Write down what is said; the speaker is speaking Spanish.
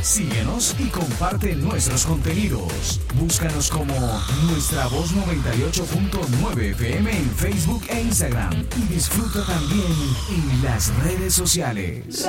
Síguenos y comparte nuestros contenidos. Búscanos como Nuestra Voz 98.9 FM en Facebook e Instagram y disfruta también en las redes sociales.